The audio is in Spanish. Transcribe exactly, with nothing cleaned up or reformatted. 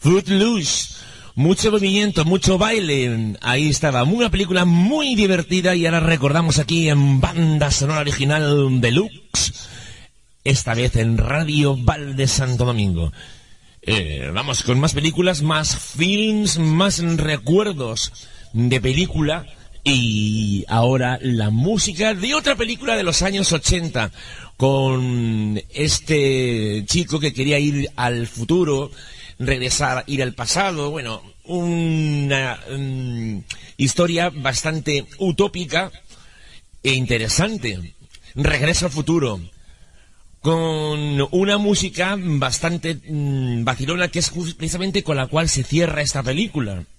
Footloose. Mucho movimiento, mucho baile. Ahí estaba. Una película muy divertida y ahora recordamos aquí en Banda Sonora Original Deluxe. Esta vez en Radio Val de Santo Domingo. Eh, vamos con más películas, más films, más recuerdos de película. Y ahora la música de otra película de los años ochenta, con este chico que quería ir al futuro, regresar, ir al pasado. Bueno, una um, historia bastante utópica e interesante. Regreso al futuro, con una música bastante um, vacilona, que es precisamente con la cual se cierra esta película.